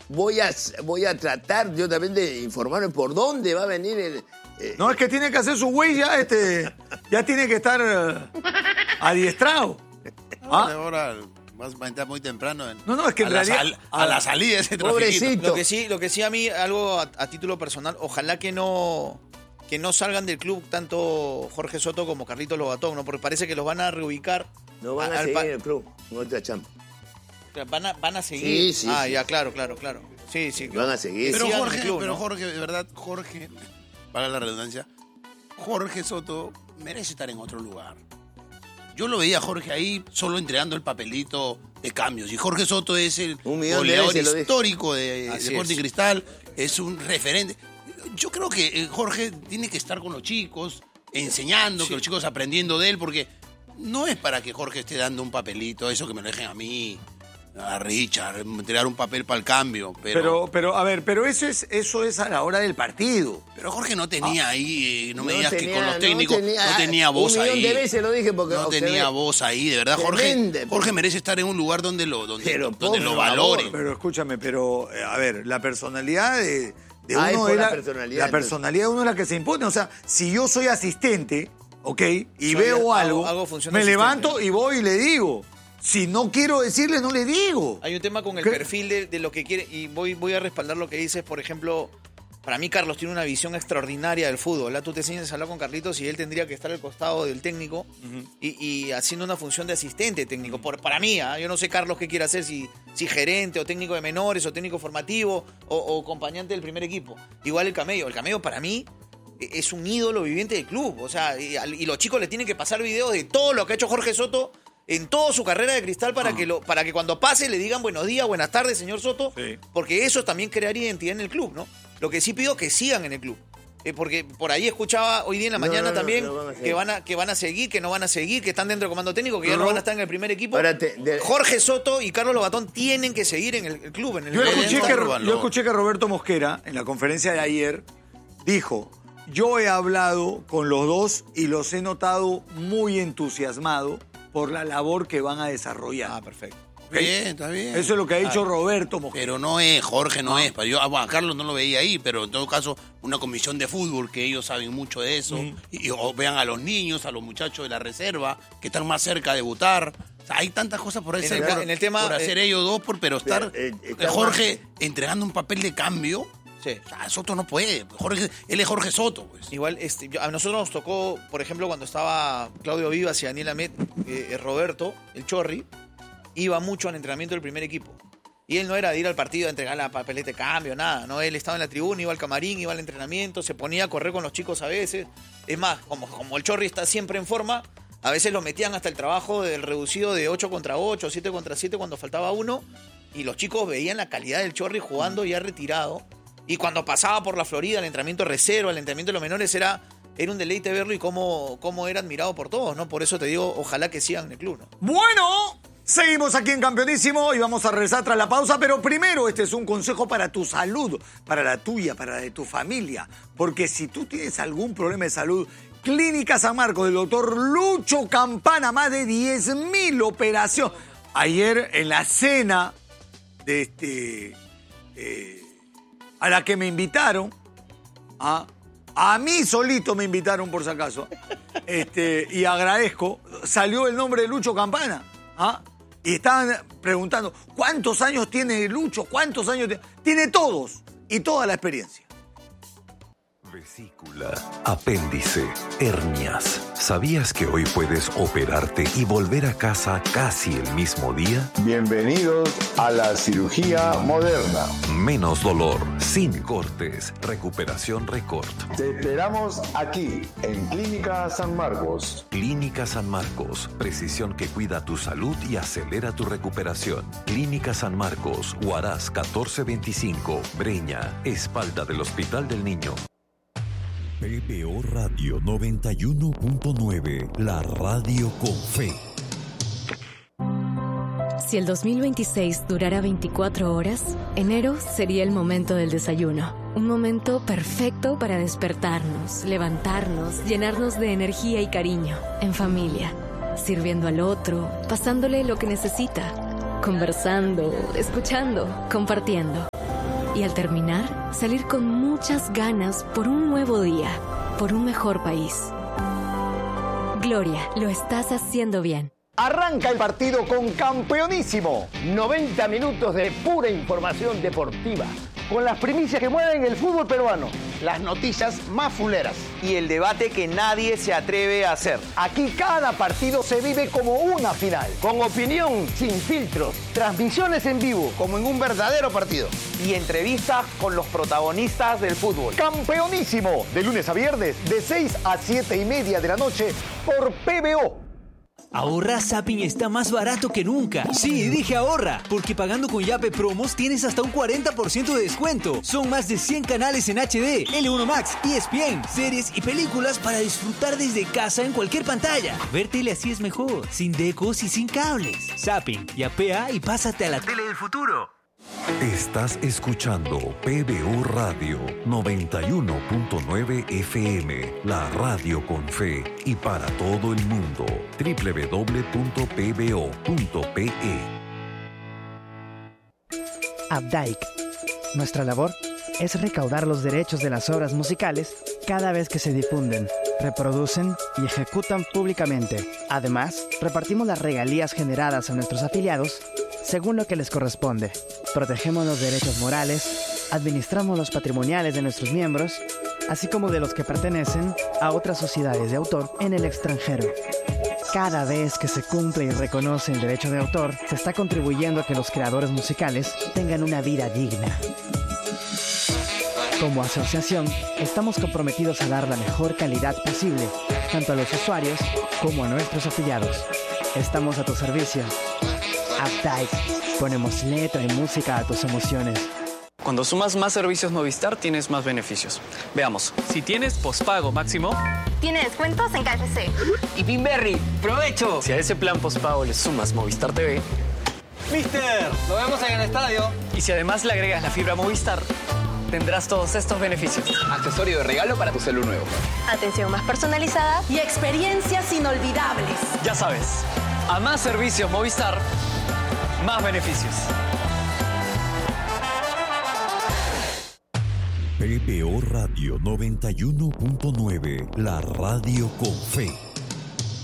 voy a tratar yo también de informarme por dónde va a venir el... No, es que tiene que hacer su güey ya, ya tiene que estar adiestrado. Ahora vas a entrar muy temprano es que en realidad a la salida de ese trafiquito. Lo que sí a mí, algo a título personal, ojalá que no salgan del club tanto Jorge Soto como Carlitos Lobatón, ¿no? Porque parece que los van a reubicar. No van a seguir en el club, en otra chamba. Van a seguir. Sí. Ya, claro. Sí. Van a seguir. Pero sigan Jorge, el club, ¿no? Jorge, de verdad, para la redundancia, Jorge Soto merece estar en otro lugar. Yo lo veía a Jorge ahí solo entregando el papelito de cambios. Y Jorge Soto es el goleador histórico de Sporting Cristal, es un referente. Yo creo que Jorge tiene que estar con los chicos, enseñando, que los chicos aprendiendo de él, porque no es para que Jorge esté dando un papelito, eso que me lo dejen a mí, a Richard, entregar un papel para el cambio. Pero eso es a la hora del partido. Pero Jorge no tenía ahí, no me digas que con los técnicos no tenía voz ahí. Un millón de veces lo dije porque... No tenía voz ahí, de verdad. Jorge merece estar en un lugar donde lo valoren. Pero escúchame, a ver, la personalidad de uno la personalidad de uno es la que se impone. O sea, si yo soy asistente, ¿ok? Y veo algo me levanto y voy y le digo. Si no quiero decirle, no le digo. Hay un tema con el perfil de lo que quiere, y voy a respaldar lo que dices. Por ejemplo, para mí Carlos tiene una visión extraordinaria del fútbol. Tú te enseñas a hablar con Carlitos y él tendría que estar al costado del técnico y haciendo una función de asistente técnico. Para mí, yo no sé Carlos qué quiere hacer, si gerente o técnico de menores o técnico formativo o acompañante del primer equipo. Igual el Camello. El Camello para mí es un ídolo viviente del club. O sea, y los chicos le tienen que pasar videos de todo lo que ha hecho Jorge Soto en toda su carrera de Cristal para que cuando pase le digan buenos días, buenas tardes, señor Soto, porque eso también crearía identidad en el club, ¿no? Lo que sí pido que sigan en el club. Porque por ahí escuchaba hoy día en la mañana también que van a seguir, que no van a seguir, que están dentro del comando técnico, que ya no van a estar en el primer equipo. Jorge Soto y Carlos Lobatón tienen que seguir en el club. Yo escuché que Roberto Mosquera, en la conferencia de ayer, dijo: yo he hablado con los dos y los he notado muy entusiasmados por la labor que van a desarrollar. Perfecto. Bien, está bien. Eso es lo que ha dicho Roberto Mosquera. Pero no es, Jorge no es. Yo a Carlos no lo veía ahí, pero en todo caso, una comisión de fútbol, que ellos saben mucho de eso, o vean a los niños, a los muchachos de la reserva, que están más cerca de debutar. O sea, hay tantas cosas por hacer, por hacer ellos dos, pero estar Jorge entregando un papel de cambio. Sí. Soto no puede. Él es Jorge Soto, pues. Igual, a nosotros nos tocó, por ejemplo, cuando estaba Claudio Vivas y Daniel Amet, Roberto, el Chorri, iba mucho al entrenamiento del primer equipo. Y él no era de ir al partido a entregar la papeleta de cambio, nada, ¿no? Él estaba en la tribuna, iba al camarín, iba al entrenamiento, se ponía a correr con los chicos a veces. Es más, como el Chorri está siempre en forma, a veces lo metían hasta el trabajo del reducido de 8 contra 8, 7 contra 7 cuando faltaba uno, y los chicos veían la calidad del Chorri jugando ya retirado. Y cuando pasaba por la Florida, el entrenamiento reserva, el entrenamiento de los menores, era un deleite verlo y cómo era admirado por todos, ¿no? Por eso te digo, ojalá que sigan en el club, ¿no? Bueno, seguimos aquí en Campeonísimo y vamos a regresar tras la pausa, pero primero este es un consejo para tu salud, para la tuya, para la de tu familia. Porque si tú tienes algún problema de salud, Clínica San Marcos del doctor Lucho Campana, más de 10.000 operaciones. Ayer en la cena de a la que me invitaron, a mí solito me invitaron por si acaso, y agradezco, salió el nombre de Lucho Campana, y estaban preguntando, ¿cuántos años tiene Lucho? ¿Cuántos años tiene? Tiene todos, y toda la experiencia. Vesícula, apéndice, hernias. ¿Sabías que hoy puedes operarte y volver a casa casi el mismo día? Bienvenidos a la cirugía moderna. Menos dolor, sin cortes, recuperación récord. Te esperamos aquí, en Clínica San Marcos. Clínica San Marcos, precisión que cuida tu salud y acelera tu recuperación. Clínica San Marcos, Huaraz 1425, Breña, espalda del Hospital del Niño. PPO Radio 91.9, la radio con fe. Si el 2026 durara 24 horas, enero sería el momento del desayuno. Un momento perfecto para despertarnos, levantarnos, llenarnos de energía y cariño, en familia, sirviendo al otro, pasándole lo que necesita, conversando, escuchando, compartiendo. Y al terminar, salir con muchas ganas por un nuevo día, por un mejor país. Gloria, lo estás haciendo bien. Arranca el partido con Campeonísimo. 90 minutos de pura información deportiva. Con las primicias que mueven el fútbol peruano. Las noticias más fuleras. Y el debate que nadie se atreve a hacer. Aquí cada partido se vive como una final. Con opinión, sin filtros. Transmisiones en vivo. Como en un verdadero partido. Y entrevistas con los protagonistas del fútbol. Campeonísimo. De lunes a viernes, de 6 a 7:30 de la noche por PBO. Ahorra Zapping está más barato que nunca. Sí, dije ahorra, porque pagando con Yape Promos tienes hasta un 40% de descuento. Son más de 100 canales en HD, L1 Max, ESPN, series y películas para disfrutar desde casa en cualquier pantalla. Ver tele así es mejor, sin decos y sin cables. Zapping, yapea y pásate a la tele del futuro. Estás escuchando PBO Radio 91.9 FM, la radio con fe y para todo el mundo. www.pbo.pe. Updike. Nuestra labor es recaudar los derechos de las obras musicales cada vez que se difunden, reproducen y ejecutan públicamente. Además, repartimos las regalías generadas a nuestros afiliados según lo que les corresponde. Protegemos los derechos morales, administramos los patrimoniales de nuestros miembros, así como de los que pertenecen a otras sociedades de autor en el extranjero. Cada vez que se cumple y reconoce el derecho de autor, se está contribuyendo a que los creadores musicales tengan una vida digna. Como asociación, estamos comprometidos a dar la mejor calidad posible, tanto a los usuarios como a nuestros afiliados. Estamos a tu servicio. Updike. Ponemos letra y música a tus emociones. Cuando sumas más servicios Movistar, tienes más beneficios. Veamos. Si tienes pospago máximo, tiene descuentos en KFC. Y Pinberry, ¡provecho! Si a ese plan pospago le sumas Movistar TV, ¡Mister! ¡Lo vemos en el estadio! Y si además le agregas la fibra Movistar, tendrás todos estos beneficios. Accesorio de regalo para tu celu nuevo. Atención más personalizada y experiencias inolvidables. Ya sabes, a más servicios Movistar, más beneficios. PBO Radio 91.9, la radio con fe.